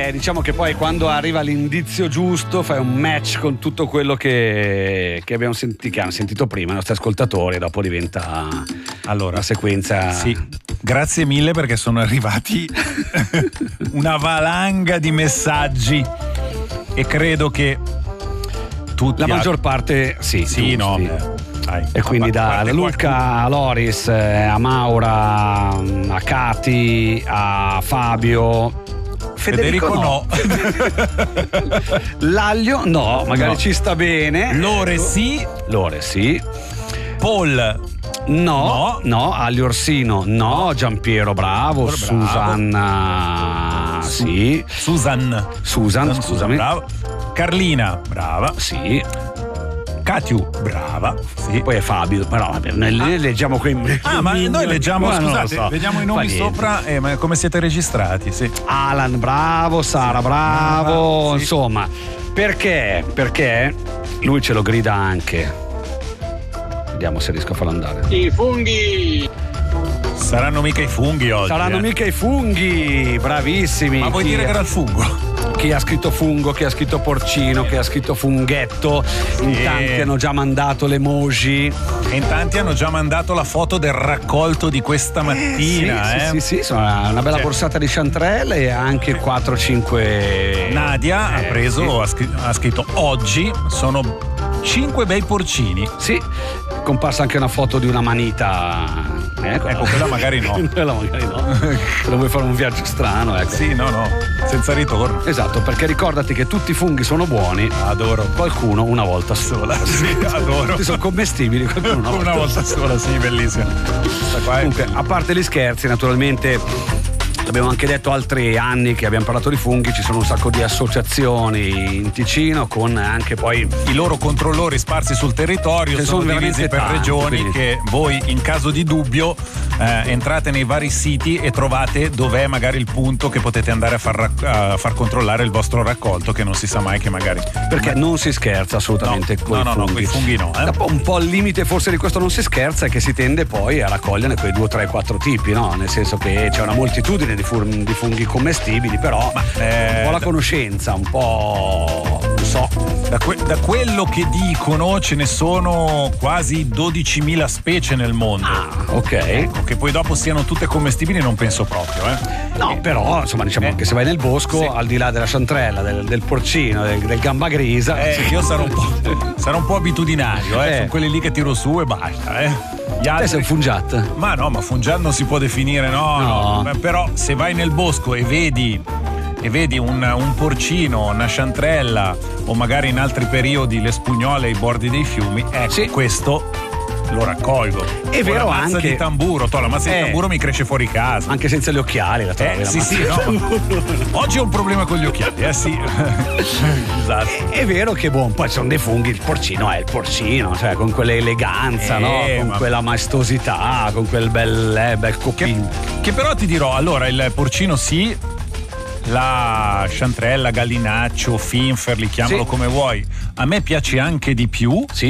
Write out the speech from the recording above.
diciamo che poi quando arriva l'indizio giusto fai un match con tutto quello che abbiamo che hanno sentito prima i nostri ascoltatori, e dopo diventa la sequenza. Sì, grazie mille, perché sono arrivati una valanga di messaggi e credo che tutti la maggior parte sì, no. E quindi da Luca a Loris, a Maura, a Cati, a Fabio. Federico no. L'aglio no, magari ci sta bene. Lore sì. Paul no. Aglio Orsino no. Giampiero bravo. Susanna sì. Susan, scusami. Bravo. Carlina brava. Sì. Catiu brava, sì. Poi è Fabio, però noi leggiamo quei ma noi leggiamo, scusate, so. vediamo i nomi sopra, ma come siete registrati? Sì. Alan bravo, Sara bravo, sì. Insomma, perché lui ce lo grida anche. Vediamo se riesco a farlo andare. I funghi saranno mica i funghi oggi. Mica i funghi, bravissimi. Ma vuoi dire che era il fungo? Chi ha scritto fungo, chi ha scritto porcino, chi ha scritto funghetto, sì. In tanti hanno già mandato l'emoji. E in tanti hanno già mandato la foto del raccolto di questa mattina. Sì, sono una bella borsata di chanterelle e anche 4-5. Nadia ha preso, ha scritto oggi sono 5 bei porcini. Sì, è comparsa anche una foto di una manita. Ecco, quella magari no. Quella magari no. Se vuoi fare un viaggio strano, ecco. Sì, no, senza ritorno. Esatto, perché ricordati che tutti i funghi sono buoni. Adoro. Qualcuno una volta sola. Sì, adoro. Tutti sono commestibili, qualcuno una volta sola, sì, bellissima. Comunque, a parte gli scherzi, naturalmente. Abbiamo anche detto altri anni che abbiamo parlato di funghi, ci sono un sacco di associazioni in Ticino con anche poi i loro controllori sparsi sul territorio, sono divisi per regioni, quindi che voi in caso di dubbio entrate nei vari siti e trovate dov'è magari il punto che potete andare a far controllare il vostro raccolto, che non si sa mai che magari. Perché non si scherza assolutamente con i funghi. No, con i funghi no. Un po' il limite forse di questo non si scherza è che si tende poi a raccoglierne quei 2, 3, 4 tipi, no? Nel senso che c'è una moltitudine di funghi commestibili, però un po' la conoscenza, un po' non so. Da quello che dicono ce ne sono quasi 12.000 specie nel mondo. Ok. Ecco, che poi dopo siano tutte commestibili non penso proprio. No, però insomma diciamo che se vai nel bosco, sì. Al di là della chanterella, del porcino, del gamba grisa, io sarò un po' abitudinario, sono quelli lì che tiro su e basta. Gli altri... Te sei un fungiat? Ma no, ma fungiat non si può definire, no. Però se vai nel bosco e vedi un porcino, una chanterella o magari in altri periodi le spugnole ai bordi dei fiumi, sì. Questo lo raccolgo. È vero, la mazza anche di tamburo, la mazza di tamburo mi cresce fuori casa. Anche senza gli occhiali la trovi. Sì, no. Oggi ho un problema con gli occhiali, sì. Esatto. È vero che poi sono dei funghi, il porcino è il porcino, cioè con quell'eleganza, no? Con quella maestosità, con quel bel copino. Che però ti dirò, allora il porcino sì, la chanterella, gallinaccio, finferli, chiamalo come vuoi. A me piace anche di più. Sì.